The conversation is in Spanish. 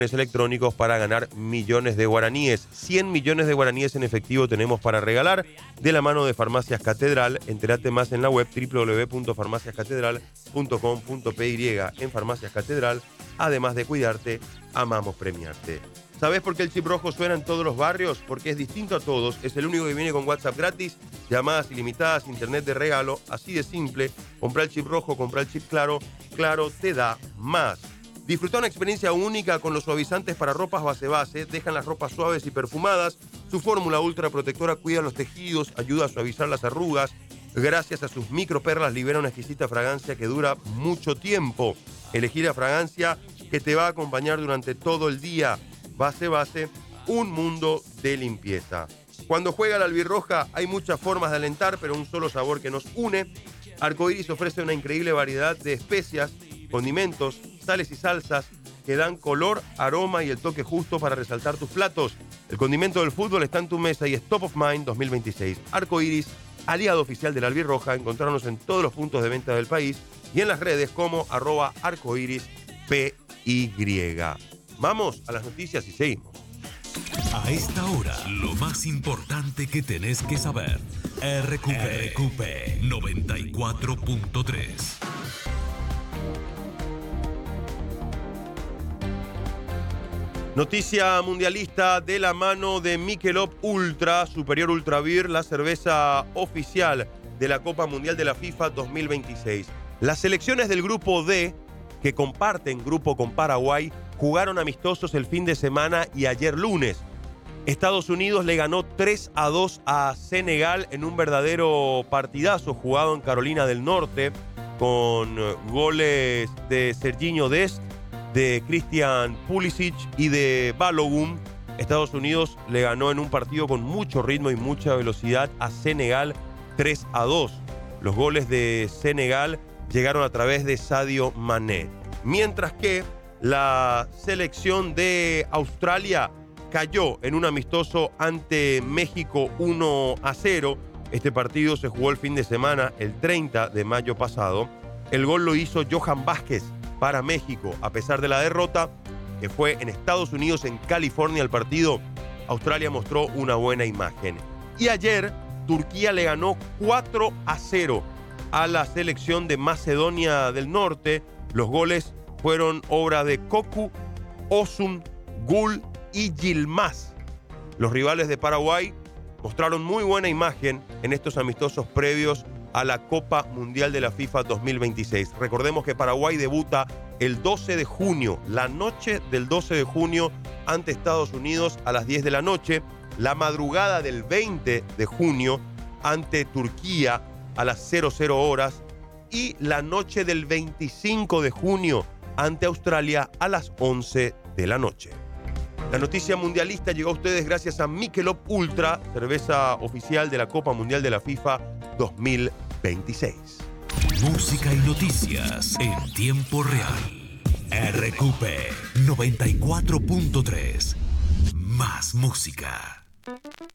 electrónicos para ganar millones de guaraníes. 100 millones de guaraníes en efectivo tenemos para regalar de la mano de Farmacias Catedral. Entérate más en la web www.farmaciascatedral.com.py. En Farmacias Catedral, además de cuidarte, amamos premiarte. ¿Sabés por qué el chip rojo suena en todos los barrios? Porque es distinto a todos, es el único que viene con WhatsApp gratis, llamadas ilimitadas, internet de regalo, así de simple. Compra el chip rojo, compra el chip claro, Claro te da más. Disfruta una experiencia única con los suavizantes para ropas base-base, dejan las ropas suaves y perfumadas. Su fórmula ultra protectora cuida los tejidos, ayuda a suavizar las arrugas. Gracias a sus microperlas libera una exquisita fragancia que dura mucho tiempo. Elegí la fragancia que te va a acompañar durante todo el día. Base-base, un mundo de limpieza. Cuando juega la albirroja hay muchas formas de alentar, pero un solo sabor que nos une. Arcoiris ofrece una increíble variedad de especias, condimentos, sales y salsas que dan color, aroma y el toque justo para resaltar tus platos. El condimento del fútbol está en tu mesa y es Top of Mind 2026. Arcoiris, aliado oficial de la albirroja. Encontrarnos en todos los puntos de venta del país y en las redes como @arcoirispy. Vamos a las noticias y seguimos. A esta hora, lo más importante que tenés que saber. RQP 94.3. Noticia mundialista de la mano de Michelob Ultra, Superior Ultra Beer, la cerveza oficial de la Copa Mundial de la FIFA 2026. Las selecciones del Grupo D, que comparten grupo con Paraguay, jugaron amistosos el fin de semana y ayer lunes. Estados Unidos le ganó 3-2 a Senegal en un verdadero partidazo jugado en Carolina del Norte, con goles de Serginho Dest, de Christian Pulisic y de Balogun. Estados Unidos le ganó en un partido con mucho ritmo y mucha velocidad a Senegal 3-2. Los goles de Senegal llegaron a través de Sadio Mané. Mientras que la selección de Australia cayó en un amistoso ante México 1-0. Este partido se jugó el fin de semana, el 30 de mayo pasado. El gol lo hizo Johan Vázquez para México. A pesar de la derrota, que fue en Estados Unidos, en California el partido, Australia mostró una buena imagen. Y ayer, Turquía le ganó 4-0 a la selección de Macedonia del Norte. Los goles fueron obra de Koku, Osun, Gul y Yilmaz. Los rivales de Paraguay mostraron muy buena imagen en estos amistosos previos a la Copa Mundial de la FIFA 2026. Recordemos que Paraguay debuta el 12 de junio, la noche del 12 de junio, ante Estados Unidos a las 10 de la noche, la madrugada del 20 de junio ante Turquía a las 00 horas y la noche del 25 de junio ante Australia a las 11 de la noche. La noticia mundialista llegó a ustedes gracias a Michelob Ultra, cerveza oficial de la Copa Mundial de la FIFA 2026. Música y noticias en tiempo real. RQP 94.3. Más música.